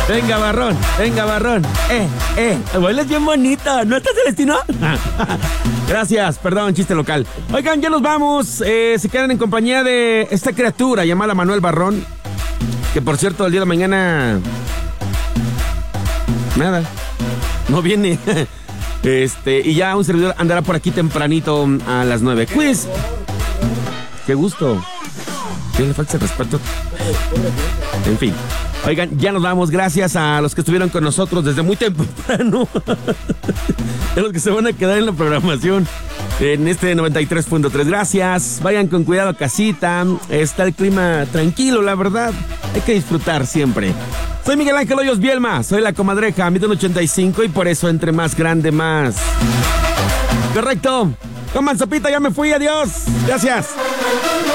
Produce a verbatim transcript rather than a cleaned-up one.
Venga, Barrón, venga, Barrón. Eh, eh, bailas bien bonito, ¿no estás, Celestino? Gracias, perdón, chiste local. Oigan, ya nos vamos. Eh, se quedan en compañía de esta criatura llamada Manuel Barrón. Que por cierto, el día de mañana... Nada, no viene. Este, y ya un servidor andará por aquí tempranito a las nueve. Quiz. Qué gusto. ¿Qué le falta el respeto? En fin. Oigan, ya nos vamos. Gracias a los que estuvieron con nosotros desde muy temprano. A los que se van a quedar en la programación en este noventa y tres punto tres. Gracias. Vayan con cuidado a casita. Está el clima tranquilo, la verdad. Hay que disfrutar siempre. Soy Miguel Ángel Hoyos Bielma. Soy la comadreja, mido un ochenta y cinco y por eso entre más grande, más. Correcto. Coman sopita, ya me fui. Adiós. Gracias.